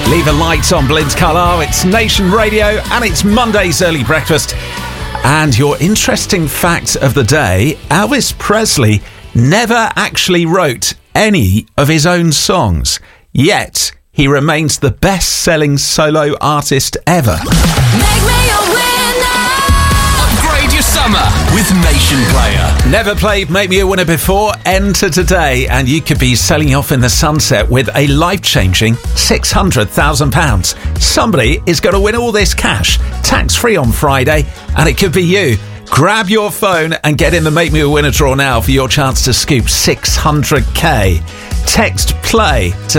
Leave a light on Blins Carlisle. It's Nation Radio and it's Monday's early breakfast. And your interesting fact of the day, Elvis Presley never actually wrote any of his own songs. Yet, he remains the best-selling solo artist ever. Make me a winner. Upgrade your summer with Nation Player. Never played Make Me a Winner before? Enter today and you could be sailing off in the sunset with a life-changing £600,000. Somebody is going to win all this cash, tax-free on Friday, and it could be you. Grab your phone and get in the Make Me a Winner draw now for your chance to scoop 600k. Text play to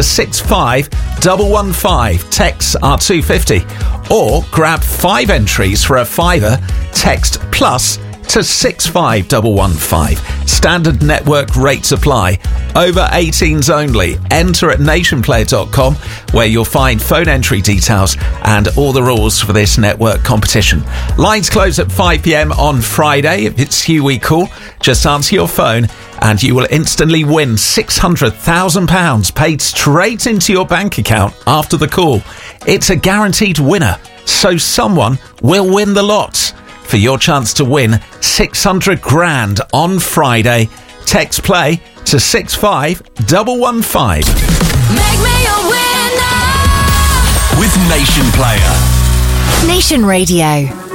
65115. Texts are £2.50. Or grab 5 entries for a £5. Text plus to 65115. Standard network rates apply. Over 18s only. Enter at nationplayer.com where you'll find phone entry details and all the rules for this network competition. Lines close at 5 p.m. on Friday. If it's you we call, just answer your phone and you will instantly win £600,000 paid straight into your bank account after the call. It's a guaranteed winner, so someone will win the lot. For your chance to win 600 grand on Friday, text play to 65115. Make me a winner. With Nation Player. Nation Radio.